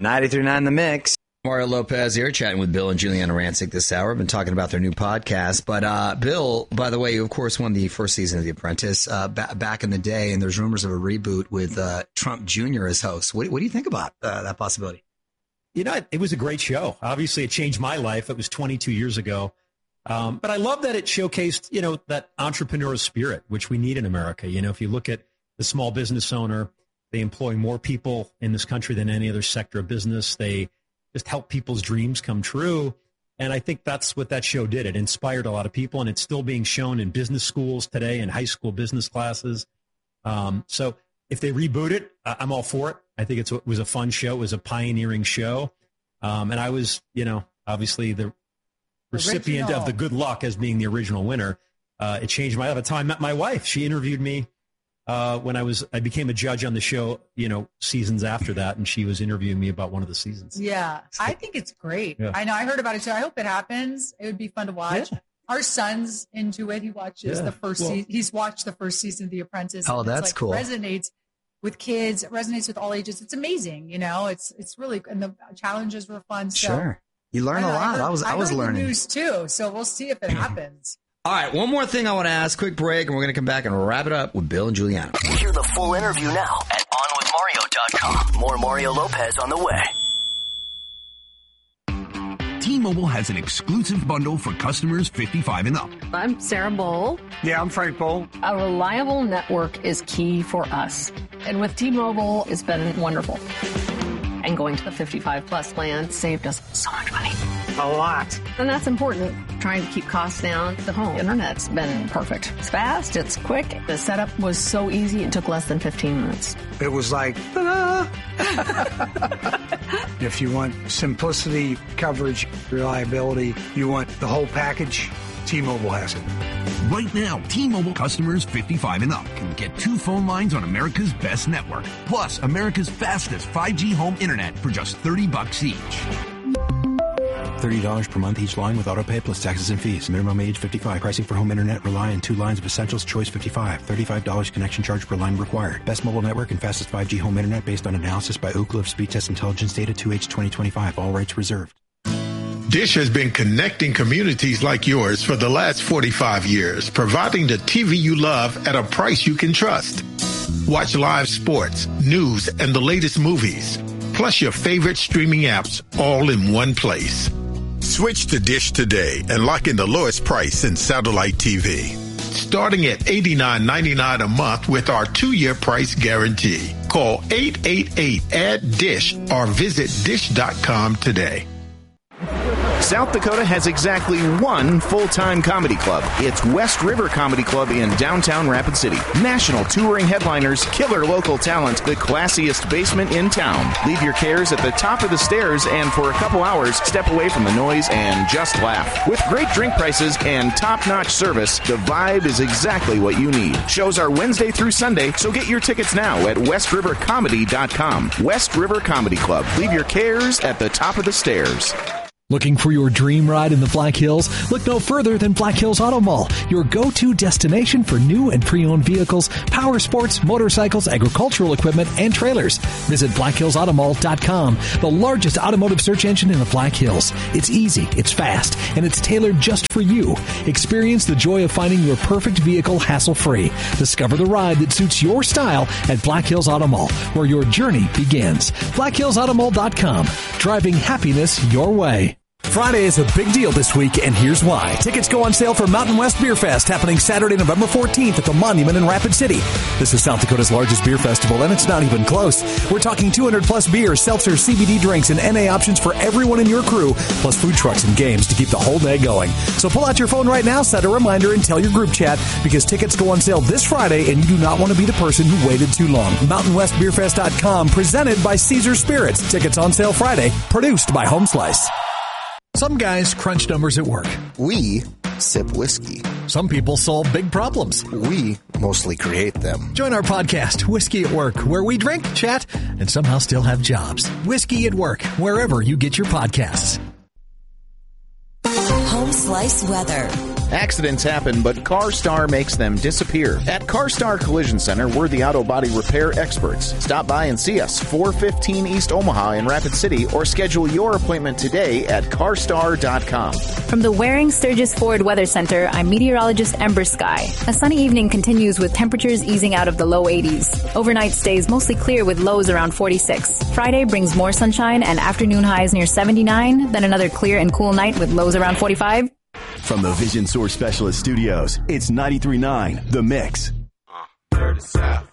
93.9 The Mix. Mario Lopez here, chatting with Bill and Juliana Rancic this hour. I've been talking about their new podcast. But Bill, by the way, you, of course, won the first season of The Apprentice back in the day, and there's rumors of a reboot with Trump Jr. as host. What do you think about that possibility? You know, it was a great show. Obviously, it changed my life. It was 22 years ago. But I love that it showcased, you know, that entrepreneurial spirit, which we need in America. You know, if you look at the small business owner, they employ more people in this country than any other sector of business. They just help people's dreams come true. And I think that's what that show did. It inspired a lot of people, and it's still being shown in business schools today and high school business classes. So if they reboot it, I'm all for it. I think it was a fun show. It was a pioneering show. And I was, you know, obviously the recipient of the good luck as being the original winner. It changed my life. At the time I met my wife. She interviewed me when I became a judge on the show, you know, seasons after that, and she was interviewing me about one of the seasons. Yeah, I think it's great. Yeah. I know, I heard about it too. I hope it happens. It would be fun to watch. Yeah. Our son's into it. He watches the first season. He's watched the first season of The Apprentice. Oh, that's cool. Resonates with kids. It resonates with all ages. It's amazing. You know, it's really, and the challenges were fun. So, sure, you learn a lot. I was learning the news too. So we'll see if it happens. All right, one more thing I want to ask. Quick break, and we're going to come back and wrap it up with Bill and Juliana. Hear the full interview now at OnWithMario.com. More Mario Lopez on the way. T-Mobile has an exclusive bundle for customers 55 and up. I'm Sarah Bowl. Yeah, I'm Frank Bowl. A reliable network is key for us. And with T-Mobile, it's been wonderful. And going to the 55-plus plan saved us so much money. A lot. And that's important. Trying to keep costs down. The home internet's been perfect. It's fast. It's quick. The setup was so easy. It took less than 15 minutes. It was like, ta-da! If you want simplicity, coverage, reliability, you want the whole package, T-Mobile has it. Right now, T-Mobile customers 55 and up can get 2 phone lines on America's best network, plus America's fastest 5G home internet for just $30 each. $30 per month each line with autopay plus taxes and fees. Minimum age 55. Pricing for home internet rely on 2 lines of Essentials Choice 55. $35 connection charge per line required. Best mobile network and fastest 5G home internet based on analysis by Ookla of Speed Test Intelligence data 2H 2025. All rights reserved. Dish has been connecting communities like yours for the last 45 years, providing the TV you love at a price you can trust. Watch live sports, news, and the latest movies, plus your favorite streaming apps all in one place. Switch to Dish today and lock in the lowest price in satellite TV. Starting at $89.99 a month with our 2-year price guarantee. Call 888-ADD-DISH or visit dish.com today. South Dakota has exactly one full-time comedy club. It's West River Comedy Club in downtown Rapid City. National touring headliners, killer local talent, the classiest basement in town. Leave your cares at the top of the stairs and for a couple hours, step away from the noise and just laugh. With great drink prices and top-notch service, the vibe is exactly what you need. Shows are Wednesday through Sunday, so get your tickets now at westrivercomedy.com. West River Comedy Club. Leave your cares at the top of the stairs. Looking for your dream ride in the Black Hills? Look no further than Black Hills Auto Mall, your go-to destination for new and pre-owned vehicles, power sports, motorcycles, agricultural equipment, and trailers. Visit BlackHillsAutomall.com, the largest automotive search engine in the Black Hills. It's easy, it's fast, and it's tailored just for you. Experience the joy of finding your perfect vehicle hassle-free. Discover the ride that suits your style at Black Hills Auto Mall, where your journey begins. BlackHillsAutomall.com, driving happiness your way. Friday is a big deal this week, and here's why. Tickets go on sale for Mountain West Beer Fest, happening Saturday, November 14th at the Monument in Rapid City. This is South Dakota's largest beer festival, and it's not even close. We're talking 200-plus beers, seltzer, CBD drinks, and NA options for everyone in your crew, plus food trucks and games to keep the whole day going. So pull out your phone right now, set a reminder, and tell your group chat, because tickets go on sale this Friday, and you do not want to be the person who waited too long. MountainWestBeerFest.com, presented by Caesar Spirits. Tickets on sale Friday, produced by Home Slice. Some guys crunch numbers at work. We sip whiskey. Some people solve big problems. We mostly create them. Join our podcast, Whiskey at Work, where we drink, chat, and somehow still have jobs. Whiskey at Work, wherever you get your podcasts. Home Slice weather. Accidents happen, but CarStar makes them disappear. At CarStar Collision Center, we're the auto body repair experts. Stop by and see us, 415 East Omaha in Rapid City, or schedule your appointment today at carstar.com. From the Waring Sturgis Ford Weather Center, I'm meteorologist Ember Sky. A sunny evening continues with temperatures easing out of the low 80s. Overnight stays mostly clear with lows around 46. Friday brings more sunshine and afternoon highs near 79, then another clear and cool night with lows around 45. From the Vision Source Specialist Studios, it's 93.9 The Mix. Dirty South.